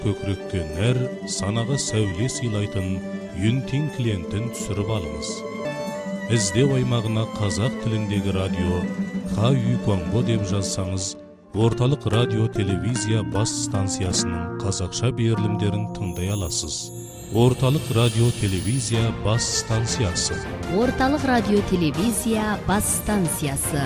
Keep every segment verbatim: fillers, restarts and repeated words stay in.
көкірекке нәр, санаға сәуле сыйлайтын Юнтин клиентін түсіріп алыңыз. Іздеу аймағына қазақ тіліндегі радио Ха Үй Куанбо деп жазсаңыз, орталық радио телевизия бас станциясының қазақша берілімдерін тыңдай аласыз. Орталық радио телевизия бас станциясы. Орталық радио телевизия бас станциясы.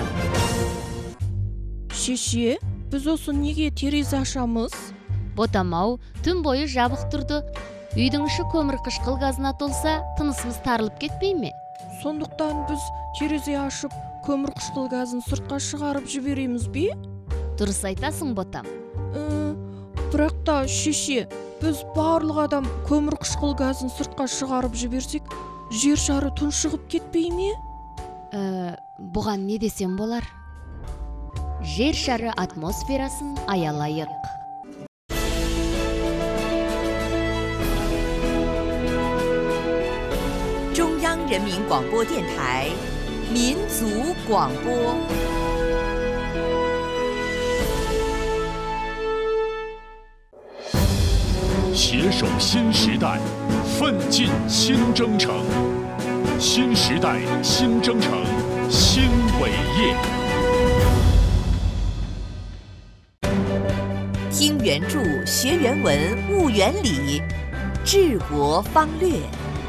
Шеше, біз осы неге терезе ашамыз? Ботамау, түн бойы жабық тұрды. Үйдің іші көмір қышқыл газына толса, тынысымыз тарылып кетпей ме? Сондықтан біз терезе ашып, көмір қышқыл газын сыртқа шығарып жібереміз бе? Дұрыс айтасың, ботам. Ә, бірақ та, шеше, біз барлық адам көмір қышқыл газын сыртқа шығарып жіберсек, жер шары тұншығып кетпей ме? Ә, бұған не десем болар? Жер шары атмосферасын аялайық. 中央人民广播电台民族广播。 携手新时代，奋进新征程。新时代新征程新伟业。 听原著，学原文，悟原理，治国方略。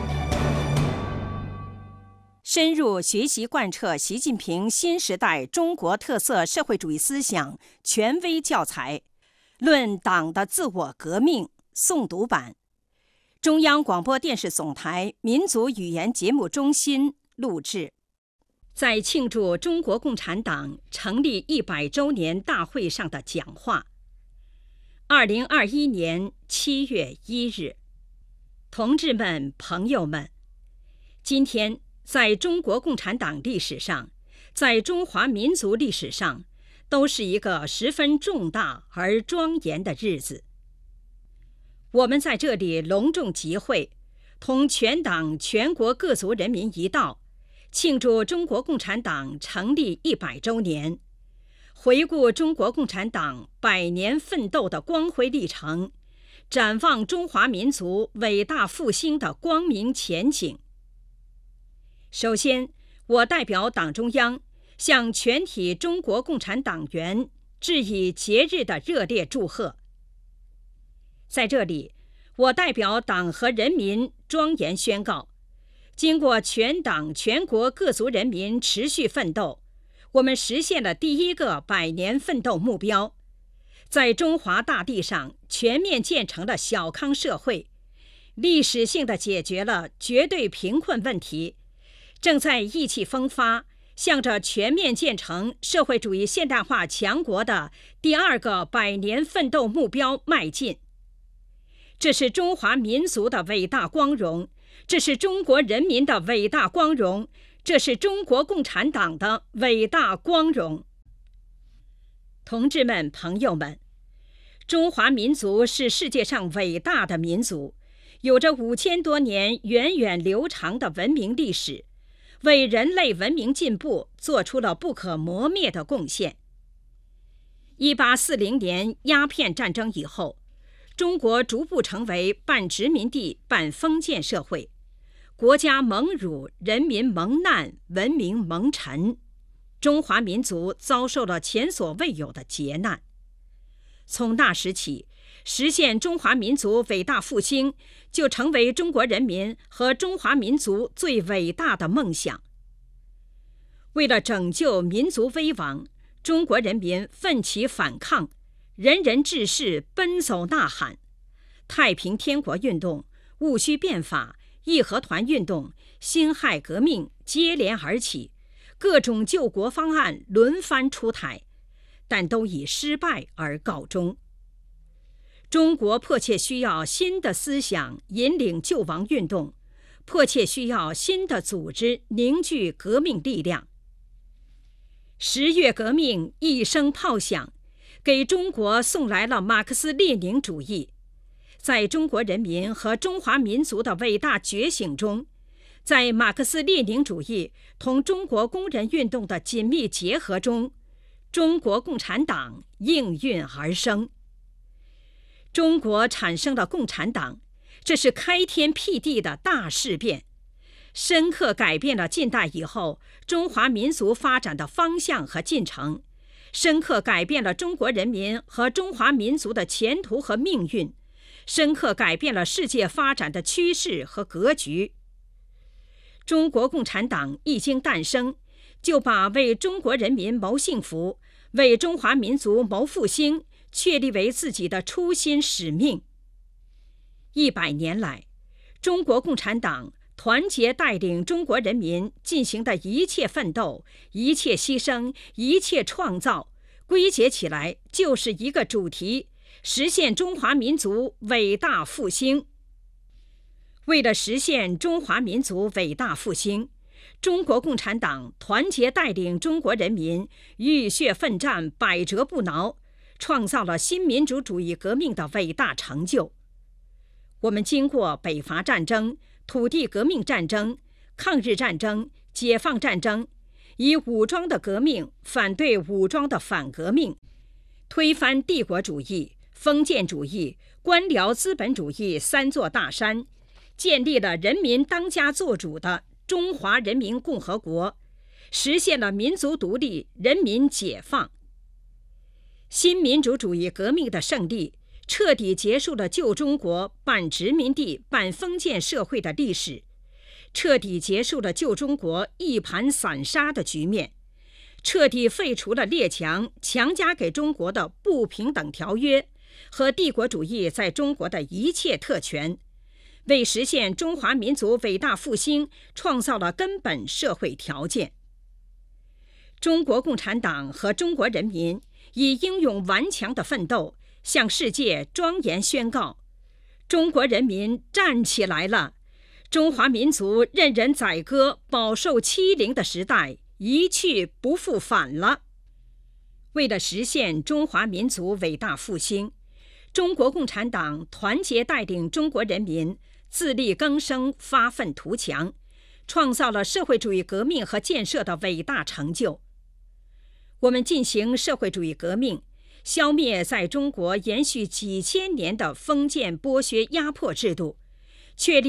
深入学习贯彻习近平新时代中国特色社会主义思想权威教材，论党的自我革命诵读版，中央广播电视总台民族语言节目中心录制。在庆祝中国共产党成立一百周年大会上的讲话。二零二一年七月一日，同志们、朋友们，今天在中国共产党历史上，在中华民族历史上，都是一个十分重大而庄严的日子。我们在这里隆重集会，同全党全国各族人民一道，庆祝中国共产党成立一百周年，回顾中国共产党百年奋斗的光辉历程，展望中华民族伟大复兴的光明前景。首先，我代表党中央向全体中国共产党员致以节日的热烈祝贺。在这里，我代表党和人民庄严宣告，经过全党全国各族人民持续奋斗，我们实现了第一个百年奋斗目标，在中华大地上全面建成了小康社会，历史性地解决了绝对贫困问题，正在意气风发，向着全面建成社会主义现代化强国的第二个百年奋斗目标迈进。这是中华民族的伟大光荣，这是中国人民的伟大光荣，这是中国共产党的伟大光荣。同志们、朋友们，中华民族是世界上伟大的民族，有着五千多年源远流长的文明历史，为人类文明进步做出了不可磨灭的贡献。一八四零年鸦片战争以后，中国逐步成为半殖民地半封建社会，国家蒙辱，人民蒙难，文明蒙尘，中华民族遭受了前所未有的劫难。从那时起，实现中华民族伟大复兴就成为中国人民和中华民族最伟大的梦想。为了拯救民族危亡，中国人民奋起反抗，人人志士奔走呐喊，太平天国运动、戊戌变法、义和团运动、辛亥革命接连而起，各种救国方案轮番出台，但都以失败而告终。中国迫切需要新的思想引领救亡运动，迫切需要新的组织凝聚革命力量。十月革命一声炮响，给中国送来了马克思列宁主义。在中国人民和中华民族的伟大觉醒中，在马克思列宁主义同中国工人运动的紧密结合中，中国共产党应运而生。 中国产生了共产党，这是开天辟地的大事变，深刻改变了近代以后中华民族发展的方向和进程，深刻改变了中国人民和中华民族的前途和命运，深刻改变了世界发展的趋势和格局。中国共产党一经诞生，就把为中国人民谋幸福、为中华民族谋复兴确立为自己的初心使命。一百年来，中国共产党团结带领中国人民进行的一切奋斗、一切牺牲、一切创造，归结起来就是一个主题：实现中华民族伟大复兴。为了实现中华民族伟大复兴，中国共产党团结带领中国人民浴血奋战，百折不挠，创造了新民主主义革命的伟大成就。我们经过北伐战争、土地革命战争、抗日战争、解放战争，以武装的革命反对武装的反革命，推翻帝国主义、封建主义、官僚资本主义三座大山，建立了人民当家作主的中华人民共和国，实现了民族独立、人民解放。新民主主义革命的胜利，彻底结束了旧中国半殖民地半封建社会的历史，彻底结束了旧中国一盘散沙的局面，彻底废除了列强强加给中国的不平等条约和帝国主义在中国的一切特权，为实现中华民族伟大复兴创造了根本社会条件。中国共产党和中国人民以英勇顽强的奋斗，向世界庄严宣告：中国人民站起来了！中华民族任人宰割、饱受欺凌的时代一去不复返了。为了实现中华民族伟大复兴，中国共产党团结带领中国人民自力更生、发愤图强，创造了社会主义革命和建设的伟大成就。我们进行社会主义革命，消灭在中国延续几千年的封建剥削压迫制度，确立